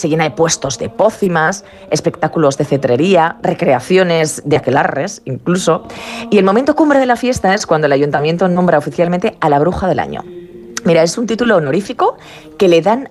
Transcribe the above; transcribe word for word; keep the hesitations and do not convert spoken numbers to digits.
se llena de puestos de pócimas, espectáculos de cetrería, recreaciones de aquelarres incluso. Y el momento cumbre de la fiesta es cuando el ayuntamiento nombra oficialmente a la bruja del año. Mira, es un título honorífico que le dan